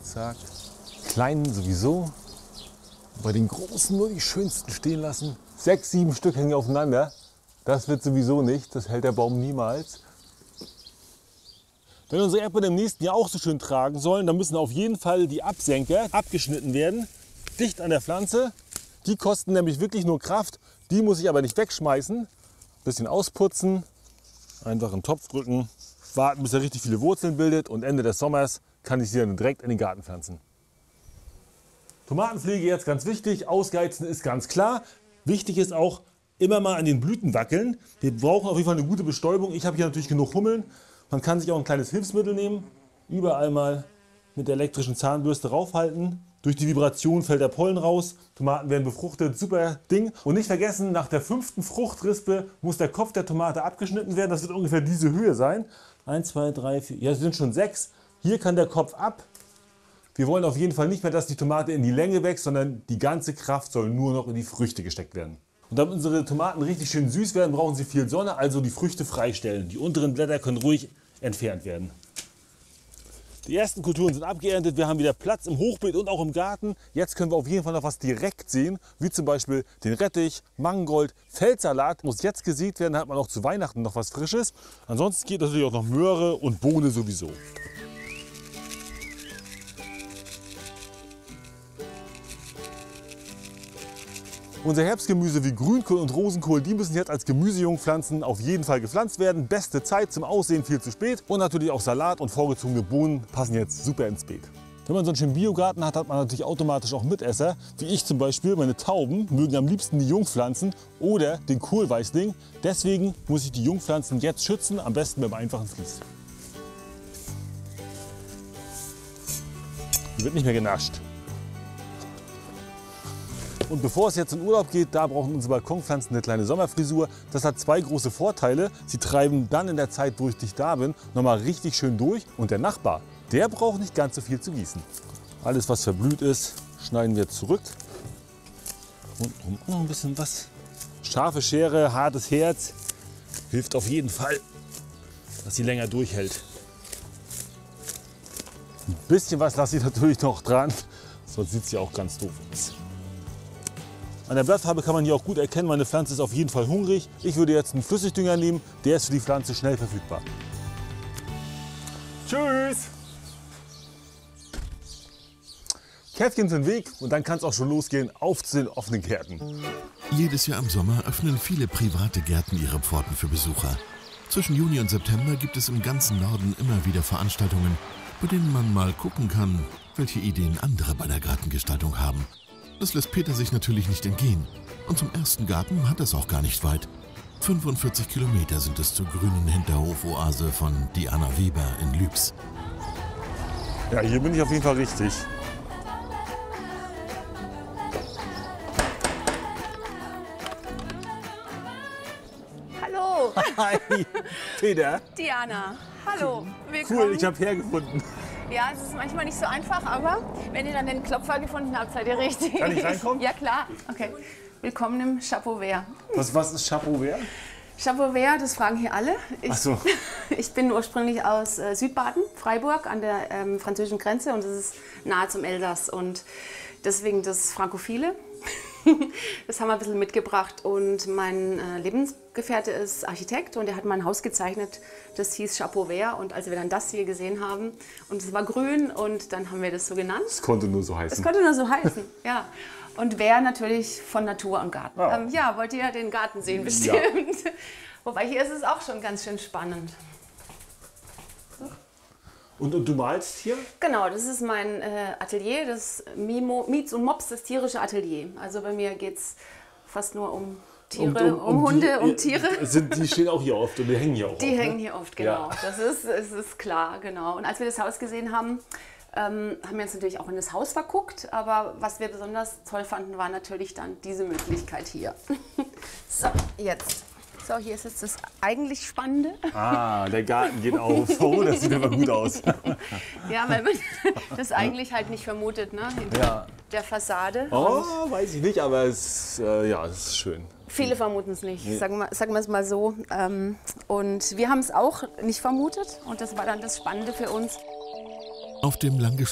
Zack. Kleinen sowieso. Bei den großen nur die schönsten stehen lassen. 6, 7 Stück hängen aufeinander. Das wird sowieso nicht. Das hält der Baum niemals. Wenn unsere Erdbeeren im nächsten Jahr auch so schön tragen sollen, dann müssen auf jeden Fall die Absenker abgeschnitten werden. Dicht an der Pflanze. Die kosten nämlich wirklich nur Kraft. Die muss ich aber nicht wegschmeißen. Bisschen ausputzen. Einfach in den Topf drücken. Warten, bis er richtig viele Wurzeln bildet. Und Ende des Sommers kann ich sie dann direkt in den Garten pflanzen. Tomatenpflege jetzt ganz wichtig. Ausgeizen ist ganz klar. Wichtig ist auch, immer mal an den Blüten wackeln. Wir brauchen auf jeden Fall eine gute Bestäubung. Ich habe hier natürlich genug Hummeln. Man kann sich auch ein kleines Hilfsmittel nehmen. Überall mal mit der elektrischen Zahnbürste raufhalten. Durch die Vibration fällt der Pollen raus. Tomaten werden befruchtet. Super Ding. Und nicht vergessen, nach der 5. Fruchtrispe muss der Kopf der Tomate abgeschnitten werden. Das wird ungefähr diese Höhe sein. 1, 2, 3, 4. Ja, es sind schon 6. Hier kann der Kopf ab. Wir wollen auf jeden Fall nicht mehr, dass die Tomate in die Länge wächst, sondern die ganze Kraft soll nur noch in die Früchte gesteckt werden. Und damit unsere Tomaten richtig schön süß werden, brauchen sie viel Sonne, also die Früchte freistellen. Die unteren Blätter können ruhig entfernt werden. Die ersten Kulturen sind abgeerntet, wir haben wieder Platz im Hochbeet und auch im Garten. Jetzt können wir auf jeden Fall noch was direkt sehen, wie zum Beispiel den Rettich, Mangold, Feldsalat. Muss jetzt gesät werden, dann hat man auch zu Weihnachten noch was Frisches. Ansonsten geht natürlich auch noch Möhre und Bohne sowieso. Unser Herbstgemüse wie Grünkohl und Rosenkohl, die müssen jetzt als Gemüsejungpflanzen auf jeden Fall gepflanzt werden. Beste Zeit, zum Aussehen viel zu spät. Und natürlich auch Salat und vorgezogene Bohnen passen jetzt super ins Beet. Wenn man so einen schönen Biogarten hat, hat man natürlich automatisch auch Mitesser. Wie ich zum Beispiel, meine Tauben mögen am liebsten die Jungpflanzen oder den Kohlweißling. Deswegen muss ich die Jungpflanzen jetzt schützen, am besten mit einem einfachen Vlies. Die wird nicht mehr genascht. Und bevor es jetzt in Urlaub geht, da brauchen unsere Balkonpflanzen eine kleine Sommerfrisur. Das hat 2 große Vorteile. Sie treiben dann in der Zeit, wo ich nicht da bin, nochmal richtig schön durch. Und der Nachbar, der braucht nicht ganz so viel zu gießen. Alles, was verblüht ist, schneiden wir zurück. Und noch ein bisschen was. Scharfe Schere, hartes Herz. Hilft auf jeden Fall, dass sie länger durchhält. Ein bisschen was lasse ich natürlich noch dran, sonst sieht sie auch ganz doof aus. An der Blattfarbe kann man hier auch gut erkennen, meine Pflanze ist auf jeden Fall hungrig. Ich würde jetzt einen Flüssigdünger nehmen, der ist für die Pflanze schnell verfügbar. Tschüss! Käffchen für den Weg und dann kann es auch schon losgehen auf zu den offenen Gärten. Jedes Jahr im Sommer öffnen viele private Gärten ihre Pforten für Besucher. Zwischen Juni und September gibt es im ganzen Norden immer wieder Veranstaltungen, bei denen man mal gucken kann, welche Ideen andere bei der Gartengestaltung haben. Das lässt Peter sich natürlich nicht entgehen. Und zum ersten Garten hat es auch gar nicht weit. 45 Kilometer sind es zur grünen Hinterhofoase von Diana Weber in Lübs. Ja, hier bin ich auf jeden Fall richtig. Hallo! Hi, Peter. Diana, hallo, willkommen. Cool, ich habe hergefunden. Ja, es ist manchmal nicht so einfach, aber wenn ihr dann den Klopfer gefunden habt, seid ihr richtig. Kann ich reinkommen? Ja, klar. Okay. Willkommen im Chapeau Vert. Was ist Chapeau Vert? Chapeau Vert, das fragen hier alle. Ach so. Ich bin ursprünglich aus Südbaden, Freiburg, an der französischen Grenze, und das ist nahe zum Elsass. Und deswegen das Frankophile. Das haben wir ein bisschen mitgebracht, und mein Lebensgefährte ist Architekt und er hat mein Haus gezeichnet, das hieß Chapeau Vert, und als wir dann das hier gesehen haben und es war grün, und dann haben wir das so genannt. Es konnte nur so heißen. Es konnte nur so heißen, ja. Und Vert natürlich von Natur und Garten. Oh. Ja, wollt ihr den Garten sehen bestimmt. Ja. Wobei hier ist es auch schon ganz schön spannend. Und du malst hier? Genau, das ist mein Atelier, das Mietz und Mops, das tierische Atelier. Also bei mir geht es fast nur um Tiere, um Hunde, um Tiere. Die stehen auch hier oft und die hängen hier auch oft. Die hängen hier oft, genau. Ja. Das ist klar, genau. Und als wir das Haus gesehen haben, haben wir uns natürlich auch in das Haus verguckt. Aber was wir besonders toll fanden, war natürlich dann diese Möglichkeit hier. So, jetzt. So, hier ist jetzt das eigentlich Spannende. Ah, der Garten geht auf. Oh, das sieht aber gut aus. Ja, weil man das eigentlich halt nicht vermutet, ne? Hinter der Fassade. Oh, weiß ich nicht, aber es ist schön. Viele vermuten es nicht, sagen wir es mal so. Und wir haben es auch nicht vermutet, und das war dann das Spannende für uns. Auf dem